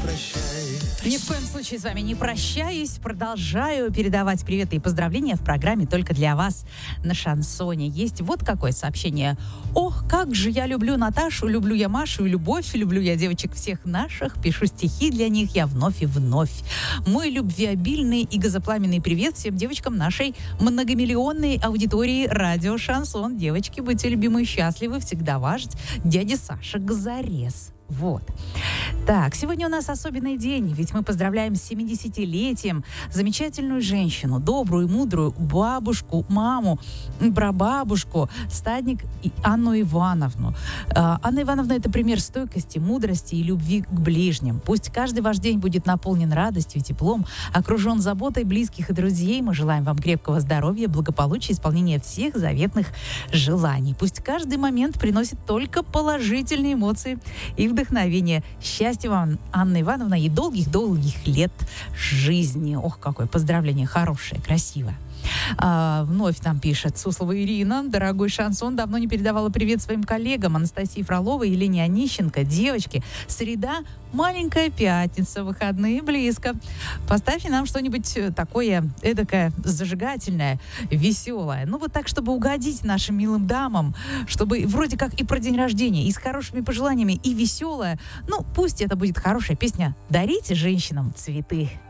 Ни в коем случае с вами не прощаюсь. Продолжаю передавать приветы и поздравления в программе «Только для вас» на Шансоне. Есть вот какое сообщение. Ох, как же я люблю Наташу, люблю я Машу и Любовь, люблю я девочек всех наших, пишу стихи для них я вновь и вновь. Мой любвеобильный и газопламенный привет всем девочкам нашей многомиллионной аудитории радио Шансон. Девочки, будьте любимы и счастливы, всегда ваш дядя Саша Газарес. Вот. Так, сегодня у нас особенный день, ведь мы поздравляем с 70-летием замечательную женщину, добрую, мудрую бабушку, маму, прабабушку, стадник Анну Ивановну. Анна Ивановна – это пример стойкости, мудрости и любви к ближним. Пусть каждый ваш день будет наполнен радостью и теплом, окружен заботой близких и друзей. Мы желаем вам крепкого здоровья, благополучия, исполнения всех заветных желаний. Пусть каждый момент приносит только положительные эмоции и вдохновение. Счастья вам, Анна Ивановна, и долгих-долгих лет жизни. Ох, какое поздравление хорошее, красивое. Вновь нам пишет Суслова Ирина. Дорогой Шансон, давно не передавала привет своим коллегам Анастасии Фроловой, Елене Онищенко. Девочки, среда, маленькая пятница, выходные близко. Поставьте нам что-нибудь такое, эдакое, зажигательное, веселое. Ну вот так, чтобы угодить нашим милым дамам, чтобы вроде как и про день рождения, и с хорошими пожеланиями, и веселое. Ну, пусть это будет хорошая песня «Дарите женщинам цветы».